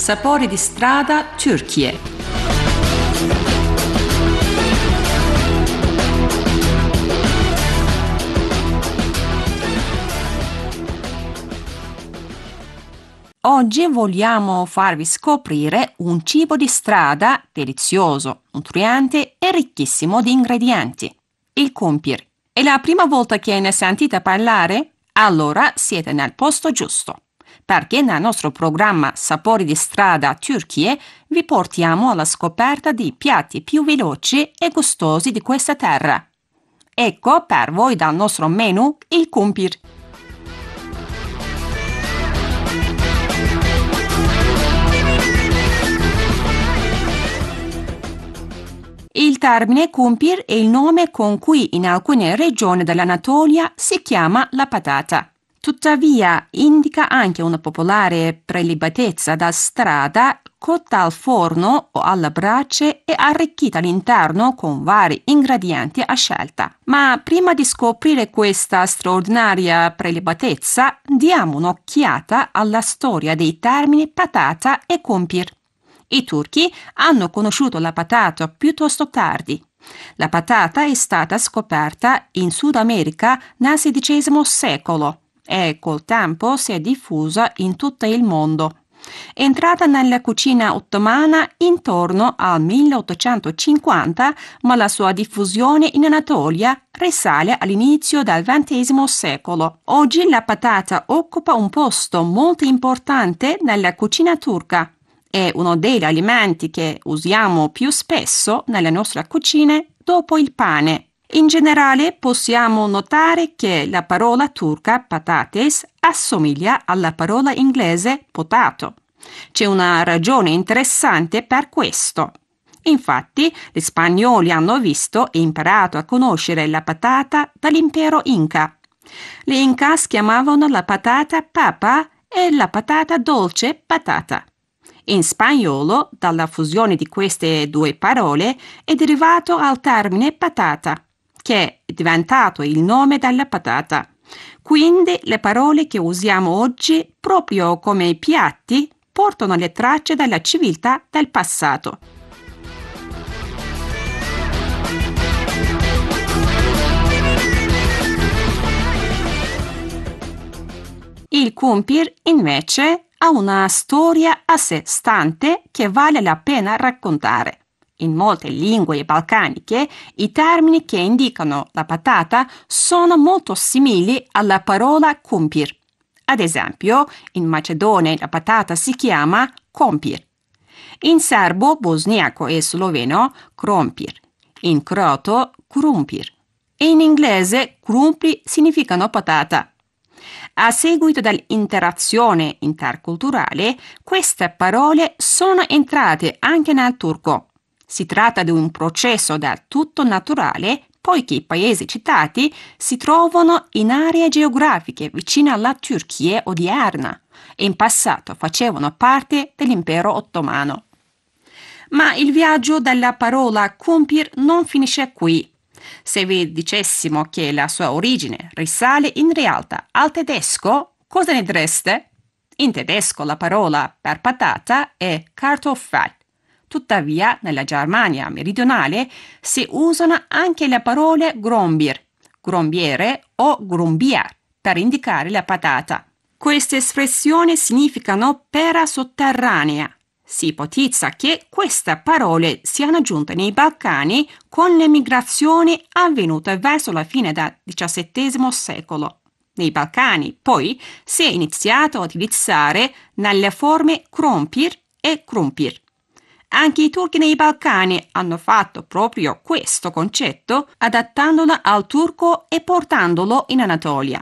Sapori di strada, Türkiye. Oggi vogliamo farvi scoprire un cibo di strada delizioso, nutriente e ricchissimo di ingredienti, il kumpir. È la prima volta che ne sentite parlare? Allora siete nel posto giusto, perché nel nostro programma Sapori di strada Türkiye vi portiamo alla scoperta di piatti più veloci e gustosi di questa terra. Ecco per voi dal nostro menù il kumpir. Il termine kumpir è il nome con cui in alcune regioni dell'Anatolia si chiama la patata. Tuttavia indica anche una popolare prelibatezza da strada cotta al forno o alla brace e arricchita all'interno con vari ingredienti a scelta. Ma prima di scoprire questa straordinaria prelibatezza, diamo un'occhiata alla storia dei termini patata e kumpir. I turchi hanno conosciuto la patata piuttosto tardi. La patata è stata scoperta in Sud America nel XVI secolo e col tempo si è diffusa in tutto il mondo. È entrata nella cucina ottomana intorno al 1850, ma la sua diffusione in Anatolia risale all'inizio del XX secolo. Oggi la patata occupa un posto molto importante nella cucina turca. È uno degli alimenti che usiamo più spesso nelle nostre cucine dopo il pane. In generale possiamo notare che la parola turca patates assomiglia alla parola inglese potato. C'è una ragione interessante per questo. Infatti, gli spagnoli hanno visto e imparato a conoscere la patata dall'impero Inca. Gli Incas chiamavano la patata papa e la patata dolce patata. In spagnolo, dalla fusione di queste due parole, è derivato al termine patata, che è diventato il nome della patata. Quindi le parole che usiamo oggi, proprio come i piatti, portano le tracce della civiltà del passato. Il kumpir, invece, ha una storia a sé stante che vale la pena raccontare. In molte lingue balcaniche, i termini che indicano la patata sono molto simili alla parola kumpir. Ad esempio, in Macedonia la patata si chiama kompir. In serbo, bosniaco e sloveno, krompir. In croato, krumpir. E in inglese, krumpli significano patata. A seguito dell'interazione interculturale, queste parole sono entrate anche nel turco. Si tratta di un processo del tutto naturale, poiché i paesi citati si trovano in aree geografiche vicine alla Turchia odierna e in passato facevano parte dell'impero ottomano. Ma il viaggio della parola kumpir non finisce qui. Se vi dicessimo che la sua origine risale in realtà al tedesco, cosa ne direste? In tedesco la parola per patata è Kartoffel. Tuttavia, nella Germania meridionale si usano anche le parole Grombier, grombiere o grumbier per indicare la patata. Queste espressioni significano pera sotterranea. Si ipotizza che queste parole siano giunte nei Balcani con le migrazioni avvenute verso la fine del XVII secolo. Nei Balcani, poi, si è iniziato a utilizzare nelle forme krompir e krumpir. Anche i turchi nei Balcani hanno fatto proprio questo concetto, adattandolo al turco e portandolo in Anatolia.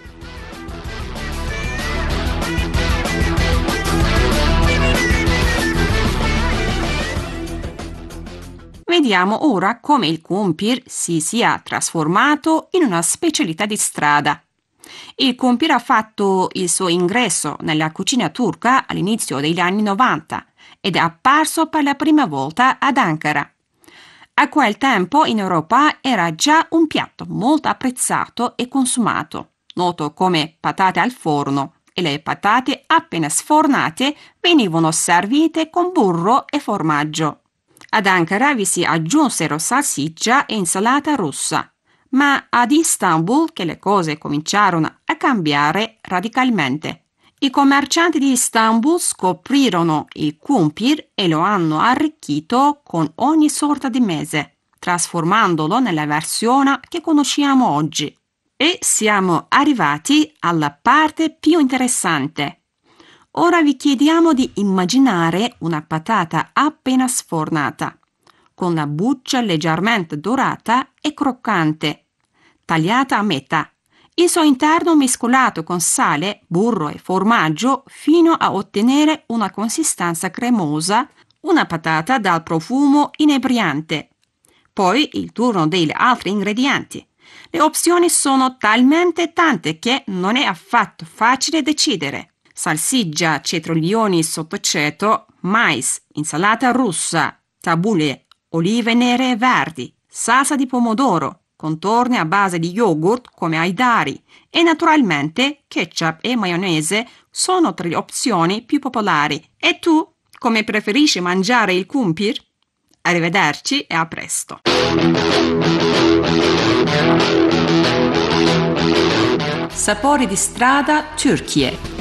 Vediamo ora come il kumpir si sia trasformato in una specialità di strada. Il kumpir ha fatto il suo ingresso nella cucina turca all'inizio degli anni 90 ed è apparso per la prima volta ad Ankara. A quel tempo in Europa era già un piatto molto apprezzato e consumato, noto come patate al forno, e le patate appena sfornate venivano servite con burro e formaggio. Ad Ankara vi si aggiunsero salsiccia e insalata russa, ma ad Istanbul che le cose cominciarono a cambiare radicalmente. I commercianti di Istanbul scoprirono il kumpir e lo hanno arricchito con ogni sorta di mese, trasformandolo nella versione che conosciamo oggi. E siamo arrivati alla parte più interessante. Ora vi chiediamo di immaginare una patata appena sfornata, con la buccia leggermente dorata e croccante, tagliata a metà. Il suo interno mescolato con sale, burro e formaggio fino a ottenere una consistenza cremosa, una patata dal profumo inebriante. Poi il turno degli altri ingredienti. Le opzioni sono talmente tante che non è affatto facile decidere. Salsiccia, cetrioli sott'aceto, mais, insalata russa, tabule, olive nere e verdi, salsa di pomodoro, contorni a base di yogurt come Haydari e naturalmente ketchup e maionese sono tra le opzioni più popolari. E tu, come preferisci mangiare il kumpir? Arrivederci e a presto! Sapori di strada, Türkiye.